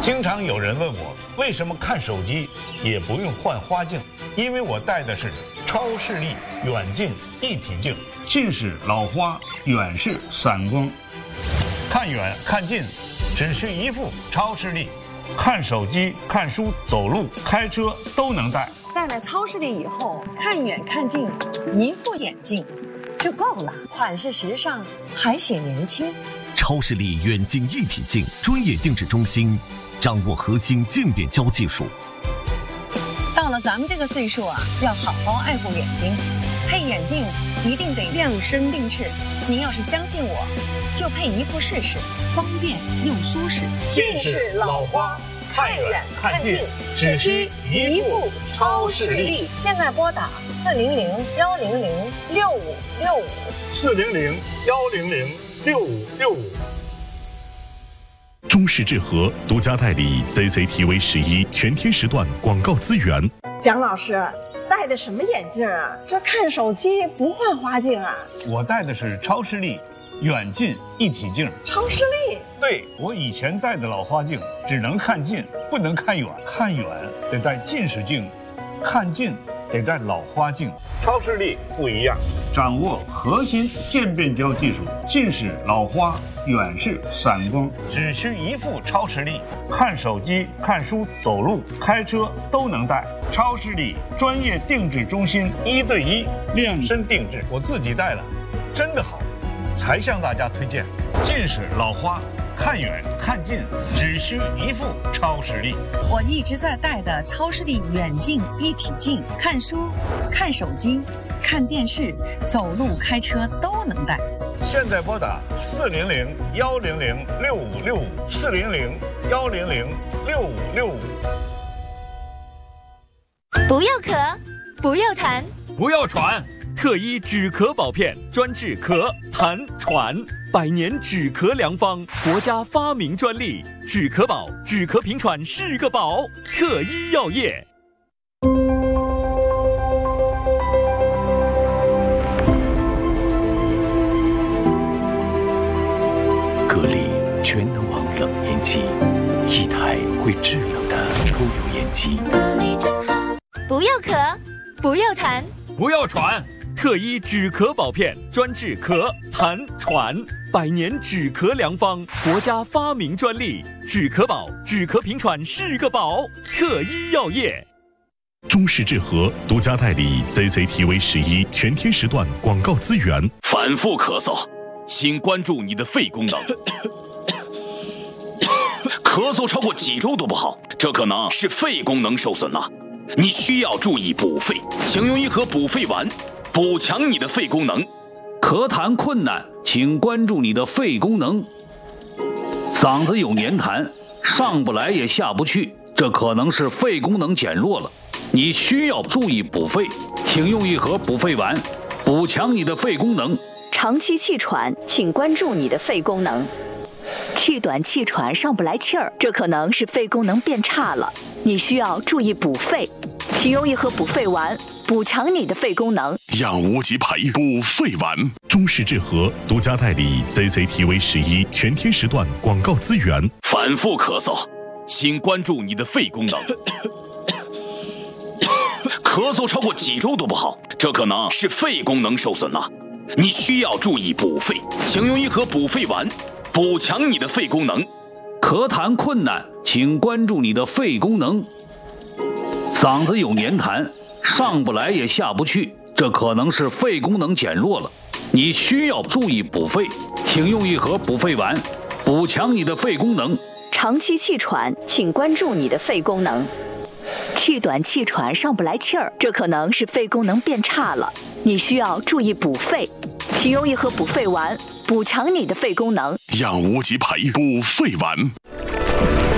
经常有人问我，为什么看手机也不用换花镜？因为我戴的是超视力远近一体镜，近视、老花、远视、散光，看远看近，只需一副超视力，看手机、看书、走路、开车都能戴。 戴了超视力以后，看远看近，一副眼镜就够了，款式时尚，还显年轻。 超视力远近一体镜专业定制中心，掌握核心渐变焦技术。 到了咱们这个岁数啊，要好好爱护眼睛，配眼镜一定得量身定制。您要是相信我，就配一副试试，方便又舒适。 近视、老花，看远看近，只需一副超视力。 现在拨打 400-100-6565，400-100-6565。 中视智和独家代理 CCTV11全天时段广告资源。 蒋老师戴的什么眼镜啊？这看手机不换花镜啊？ 我戴的是超视力远近一体镜。 超视力？ 对，我以前戴的老花镜只能看近，不能看远，看远得戴近视镜，看近得戴老花镜。超视力不一样，掌握核心渐变焦技术，近视、老花、远视、散光，只需一副超视力，看手机、看书、走路、开车都能戴。超视力专业定制中心，1对1量身定制，我自己戴了，真的好，才向大家推荐。近视、老花，看远看近，只需一副超视力。 我一直在戴的超视力远近一体镜，看书、看手机、看电视、走路、开车都能戴。 现在拨打400-100-6565，400-100-6565。 不要咳，不要痰， 不要喘，特医止咳保片专治咳、痰、喘，100年止咳良方，国家发明专利，止咳宝，止咳平喘是个宝，特医药业。 格力全能王冷烟机，一台会制冷的抽油烟机。 格力真好。不要咳，不要痰， 不要喘，特医止咳保片专治咳、痰、喘，100年止咳良方，国家发明专利，止咳宝，止咳平喘是个宝，特医药业。 中视智和独家代理 CCTV11全天时段广告资源。 反复咳嗽，请关注你的肺功能。咳嗽超过几周都不好，这可能是肺功能受损了。你需要注意补肺，请用一盒补肺丸，补强你的肺功能。 咳痰困难，请关注你的肺功能。嗓子有黏痰，上不来也下不去，这可能是肺功能减弱了。你需要注意补肺，请用一盒补肺丸，补强你的肺功能。 长期气喘，请关注你的肺功能。气短气喘上不来气儿，这可能是肺功能变差了，你需要注意补肺，请用一盒补肺丸，补强你的肺功能。 养无极牌补肺丸。中视智和独家代理 CCTV11全天时段广告资源。 反复咳嗽，请关注你的肺功能。咳嗽超过几周都不好，这可能是肺功能受损了。你需要注意补肺，请用一盒补肺丸，补强你的肺功能。 咳痰困难，请关注你的肺功能。嗓子有黏痰，上不来也下不去，这可能是肺功能减弱了。你需要注意补肺，请用一盒补肺丸，补强你的肺功能。 长期气喘，请关注你的肺功能。气短气喘上不来气儿，这可能是肺功能变差了，你需要注意补肺，请用一盒补肺丸，补强你的肺功能。 养无极牌补肺丸。